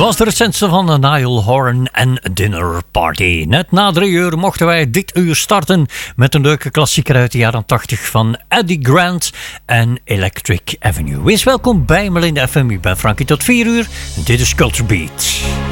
was de recentste van de Niall Horan en Dinner Party. Net na 3 uur mochten wij dit uur starten met een leuke klassieker uit de jaren 80 van Eddie Grant en Electric Avenue. Wees welkom bij Melinda FM. Ik ben Frankie tot 4 uur. Dit is Culture Beat.